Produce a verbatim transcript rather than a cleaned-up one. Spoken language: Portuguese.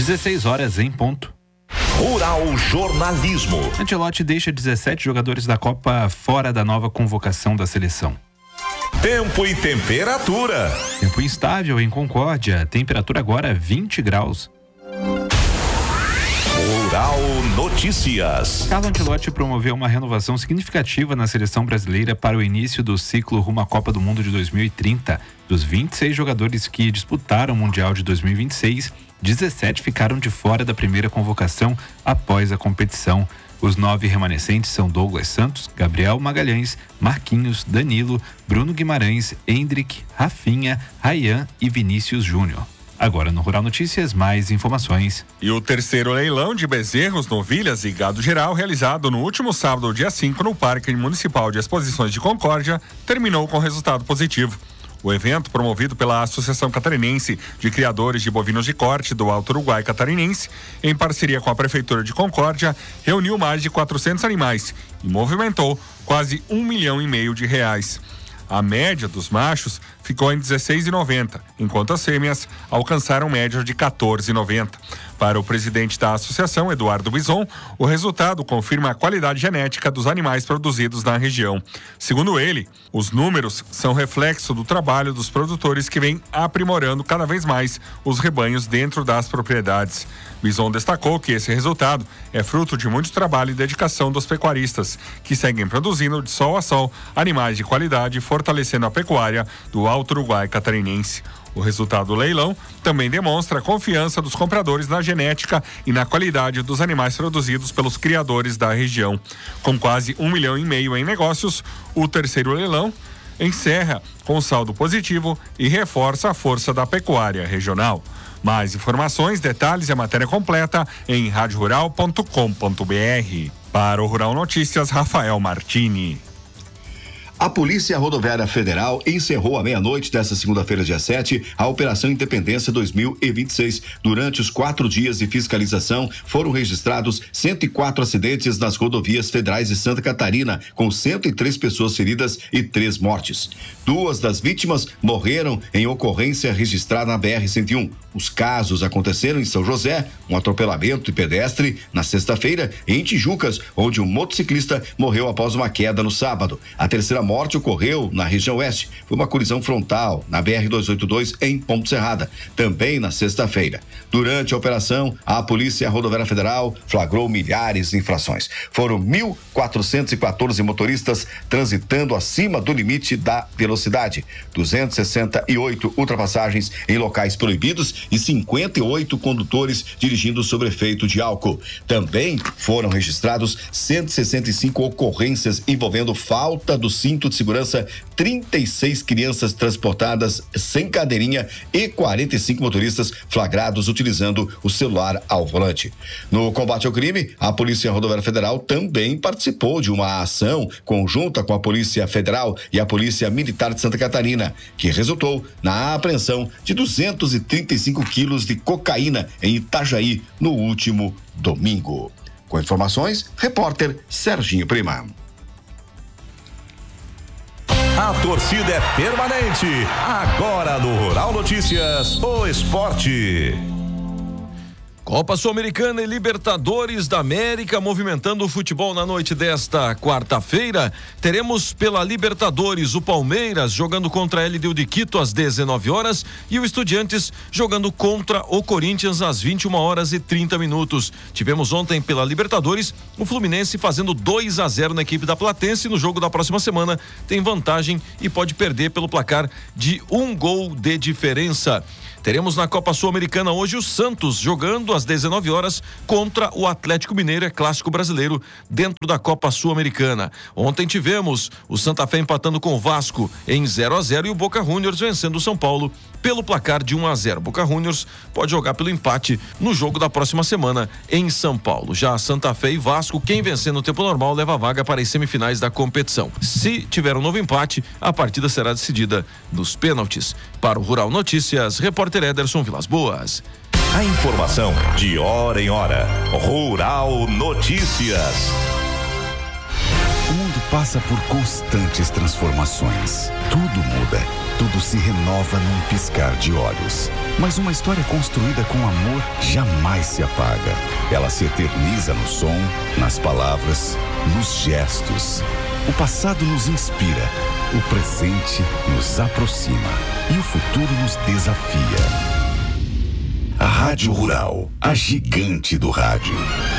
dezesseis horas em ponto. Rural Jornalismo. Ancelotti deixa dezessete jogadores da Copa fora da nova convocação da seleção. Tempo e temperatura. Tempo instável em Concórdia. Temperatura agora vinte graus. Rural Notícias. Carlo Ancelotti promoveu uma renovação significativa na seleção brasileira para o início do ciclo rumo à Copa do Mundo de dois mil e trinta. Dos vinte e seis jogadores que disputaram o Mundial de dois mil e vinte e seis, dezessete ficaram de fora da primeira convocação após a competição. Os nove remanescentes são Douglas Santos, Gabriel Magalhães, Marquinhos, Danilo, Bruno Guimarães, Endrick, Rafinha, Rayhan e Vinícius Júnior. Agora no Rural Notícias, mais informações. E o terceiro leilão de bezerros, novilhas e gado geral, realizado no último sábado, dia cinco, no Parque Municipal de Exposições de Concórdia, terminou com resultado positivo. O evento, promovido pela Associação Catarinense de Criadores de Bovinos de Corte do Alto Uruguai Catarinense, em parceria com a Prefeitura de Concórdia, reuniu mais de quatrocentos animais e movimentou quase um milhão e meio de reais. A média dos machos ficou em dezesseis reais e noventa centavos, enquanto as fêmeas alcançaram média de quatorze reais e noventa centavos. Para o presidente da associação, Eduardo Bison, o resultado confirma a qualidade genética dos animais produzidos na região. Segundo ele, os números são reflexo do trabalho dos produtores que vêm aprimorando cada vez mais os rebanhos dentro das propriedades. Bison destacou que esse resultado é fruto de muito trabalho e dedicação dos pecuaristas, que seguem produzindo de sol a sol animais de qualidade, fortalecendo a pecuária do Alto Uruguai Catarinense. O resultado do leilão também demonstra a confiança dos compradores na genética e na qualidade dos animais produzidos pelos criadores da região. Com quase um milhão e meio em negócios, o terceiro leilão encerra com saldo positivo e reforça a força da pecuária regional. Mais informações, detalhes e a matéria completa em rádio rural ponto com ponto br. Para o Rural Notícias, Rafael Martini. A Polícia Rodoviária Federal encerrou à meia-noite desta segunda-feira, dia sete, a Operação Independência dois mil e vinte e seis. Durante os quatro dias de fiscalização, foram registrados cento e quatro acidentes nas rodovias federais de Santa Catarina, com cento e três pessoas feridas e três mortes. Duas das vítimas morreram em ocorrência registrada na B R cento e um. Os casos aconteceram em São José, um atropelamento de pedestre na sexta-feira, e em Tijucas, onde um motociclista morreu após uma queda no sábado. A terceira morte ocorreu na região oeste. Foi uma colisão frontal na B R duzentos e oitenta e dois em Ponte Serrada, também na sexta-feira. Durante a operação, a Polícia Rodoviária Federal flagrou milhares de infrações. Foram mil quatrocentos e quatorze motoristas transitando acima do limite da velocidade, duzentos e sessenta e oito ultrapassagens em locais proibidos e cinquenta e oito condutores dirigindo sob efeito de álcool. Também foram registrados cento e sessenta e cinco ocorrências envolvendo falta do cinto de segurança, trinta e seis crianças transportadas sem cadeirinha e quarenta e cinco motoristas flagrados utilizando o celular ao volante. No combate ao crime, a Polícia Rodoviária Federal também participou de uma ação conjunta com a Polícia Federal e a Polícia Militar de Santa Catarina, que resultou na apreensão de duzentos e trinta e cinco quilos de cocaína em Itajaí no último domingo. Com informações, repórter Serginho Prima. A torcida é permanente. Agora no Rural Notícias, o esporte. Copa Sul-Americana e Libertadores da América movimentando o futebol na noite desta quarta-feira. Teremos pela Libertadores o Palmeiras jogando contra a L D U de Quito às dezenove horas e o Estudiantes jogando contra o Corinthians às vinte e uma horas e trinta minutos. Tivemos ontem pela Libertadores o Fluminense fazendo dois a zero na equipe da Platense. No jogo da próxima semana tem vantagem e pode perder pelo placar de um gol de diferença. Teremos na Copa Sul-Americana hoje o Santos jogando às dezenove horas contra o Atlético Mineiro, é clássico brasileiro dentro da Copa Sul-Americana. Ontem tivemos o Santa Fé empatando com o Vasco em zero a zero e o Boca Juniors vencendo o São Paulo pelo placar de um a zero. Boca Juniors pode jogar pelo empate no jogo da próxima semana em São Paulo. Já Santa Fé e Vasco, quem vencer no tempo normal leva a vaga para as semifinais da competição. Se tiver um novo empate, a partida será decidida nos pênaltis. Para o Rural Notícias, repórter Ederson Vilas Boas. A informação de hora em hora. Rural Notícias. O mundo passa por constantes transformações. Tudo muda. tudo se renova num piscar de olhos. Mas uma história construída com amor jamais se apaga. Ela se eterniza no som, nas palavras, nos gestos. O passado nos inspira, o presente nos aproxima e o futuro nos desafia. A Rádio Rural, a gigante do rádio.